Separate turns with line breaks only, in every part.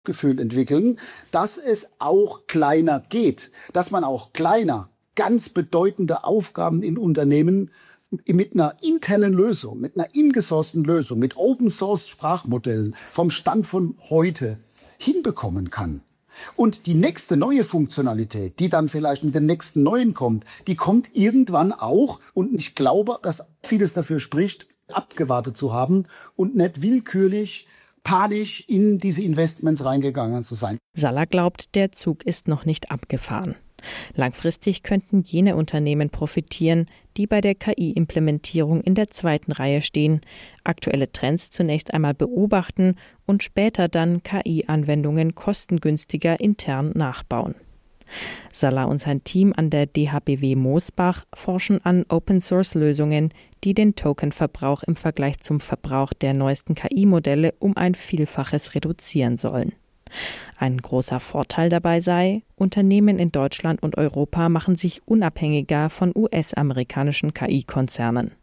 Gefühl entwickeln, dass es auch kleiner geht, dass man auch kleiner, ganz bedeutende Aufgaben in Unternehmen mit einer internen Lösung, mit einer ingesourcten Lösung, mit Open-Source-Sprachmodellen vom Stand von heute hinbekommen kann. Und die nächste neue Funktionalität, die dann vielleicht mit den nächsten neuen kommt, die kommt irgendwann auch. Und ich glaube, dass vieles dafür spricht, abgewartet zu haben und nicht willkürlich panisch in diese Investments reingegangen zu sein.
Salla glaubt, der Zug ist noch nicht abgefahren. Langfristig könnten jene Unternehmen profitieren, die bei der KI-Implementierung in der zweiten Reihe stehen, aktuelle Trends zunächst einmal beobachten und später dann KI-Anwendungen kostengünstiger intern nachbauen. Salla und sein Team an der DHBW Moosbach forschen an Open-Source-Lösungen, die den Tokenverbrauch im Vergleich zum Verbrauch der neuesten KI-Modelle um ein Vielfaches reduzieren sollen. Ein großer Vorteil dabei sei, Unternehmen in Deutschland und Europa machen sich unabhängiger von US-amerikanischen KI-Konzernen.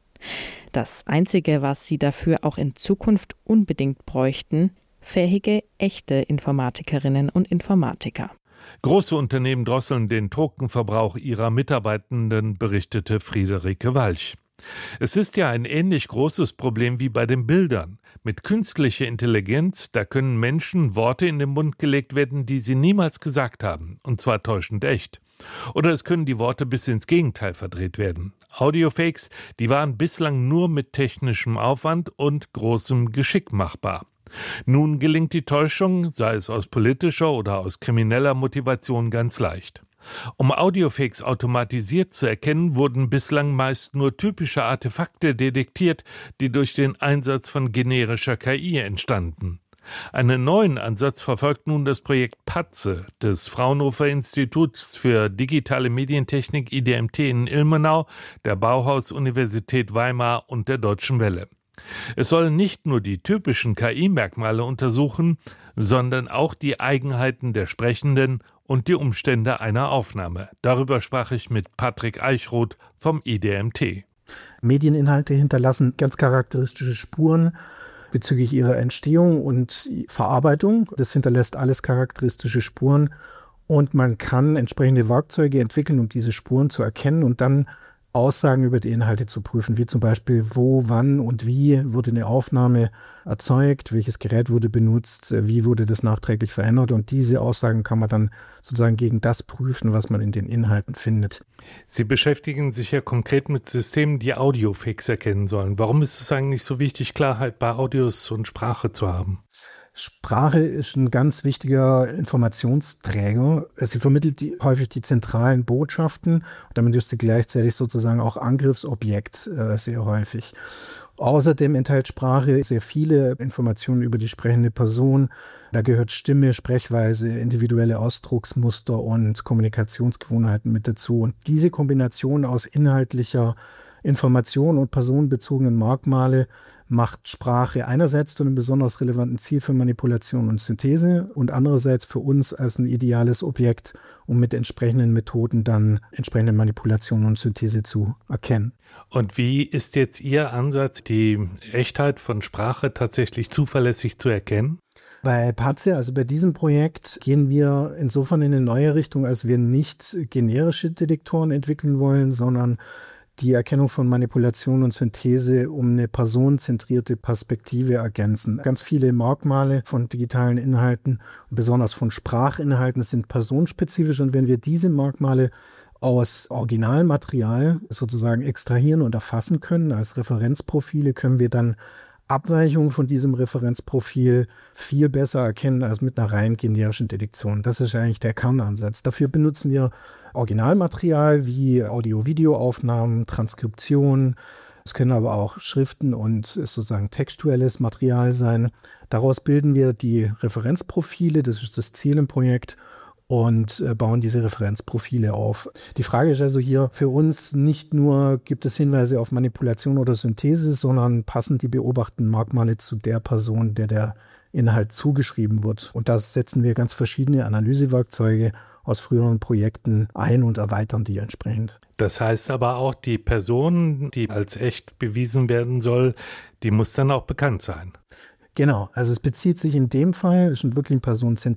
Das Einzige, was sie dafür auch in Zukunft unbedingt bräuchten, fähige, echte Informatikerinnen und Informatiker.
Große Unternehmen drosseln den Tokenverbrauch ihrer Mitarbeitenden, berichtete Friederike Walch. Es ist ja ein ähnlich großes Problem wie bei den Bildern. Mit künstlicher Intelligenz, da können Menschen Worte in den Mund gelegt werden, die sie niemals gesagt haben, und zwar täuschend echt. Oder es können die Worte bis ins Gegenteil verdreht werden. Audiofakes, die waren bislang nur mit technischem Aufwand und großem Geschick machbar. Nun gelingt die Täuschung, sei es aus politischer oder aus krimineller Motivation, ganz leicht. Um Audiofakes automatisiert zu erkennen, wurden bislang meist nur typische Artefakte detektiert, die durch den Einsatz von generischer KI entstanden. Einen neuen Ansatz verfolgt nun das Projekt PATZE des Fraunhofer Instituts für digitale Medientechnik IDMT in Ilmenau, der Bauhaus-Universität Weimar und der Deutschen Welle. Es sollen nicht nur die typischen KI-Merkmale untersuchen, sondern auch die Eigenheiten der Sprechenden und die Umstände einer Aufnahme. Darüber sprach ich mit Patrick Eichroth vom IDMT.
Medieninhalte hinterlassen ganz charakteristische Spuren bezüglich ihrer Entstehung und Verarbeitung. Das hinterlässt alles charakteristische Spuren und man kann entsprechende Werkzeuge entwickeln, um diese Spuren zu erkennen und dann Aussagen über die Inhalte zu prüfen, wie zum Beispiel wo, wann und wie wurde eine Aufnahme erzeugt, welches Gerät wurde benutzt, wie wurde das nachträglich verändert und diese Aussagen kann man dann sozusagen gegen das prüfen, was man in den Inhalten findet.
Sie beschäftigen sich ja konkret mit Systemen, die Audiofakes erkennen sollen. Warum ist es eigentlich so wichtig, Klarheit bei Audios und Sprache zu haben?
Sprache ist ein ganz wichtiger Informationsträger. Sie vermittelt häufig die zentralen Botschaften und damit ist sie gleichzeitig sozusagen auch Angriffsobjekt sehr häufig. Außerdem enthält Sprache sehr viele Informationen über die sprechende Person. Da gehört Stimme, Sprechweise, individuelle Ausdrucksmuster und Kommunikationsgewohnheiten mit dazu. Und diese Kombination aus inhaltlicher Information und personenbezogenen Merkmale macht Sprache einerseits zu einem besonders relevanten Ziel für Manipulation und Synthese und andererseits für uns als ein ideales Objekt, um mit entsprechenden Methoden dann entsprechende Manipulation und Synthese zu erkennen.
Und wie ist jetzt Ihr Ansatz, die Echtheit von Sprache tatsächlich zuverlässig zu erkennen?
Bei PATZE, also bei diesem Projekt, gehen wir insofern in eine neue Richtung, als wir nicht generische Detektoren entwickeln wollen, sondern die Erkennung von Manipulation und Synthese um eine personenzentrierte Perspektive ergänzen. Ganz viele Merkmale von digitalen Inhalten, besonders von Sprachinhalten, sind personenspezifisch und wenn wir diese Merkmale aus Originalmaterial sozusagen extrahieren und erfassen können als Referenzprofile, können wir dann Abweichungen von diesem Referenzprofil viel besser erkennen als mit einer rein generischen Detektion. Das ist eigentlich der Kernansatz. Dafür benutzen wir Originalmaterial wie Audio-Video-Aufnahmen, Transkriptionen. Es können aber auch Schriften und sozusagen textuelles Material sein. Daraus bilden wir die Referenzprofile, das ist das Ziel im Projekt, und bauen diese Referenzprofile auf. Die Frage ist also hier für uns nicht nur, gibt es Hinweise auf Manipulation oder Synthese, sondern passen die beobachteten Merkmale zu der Person, der Inhalt zugeschrieben wird. Und da setzen wir ganz verschiedene Analysewerkzeuge aus früheren Projekten ein und erweitern die entsprechend.
Das heißt aber auch, die Person, die als echt bewiesen werden soll, die muss dann auch bekannt sein.
Genau, also es bezieht sich in dem Fall, es ist wirklich ein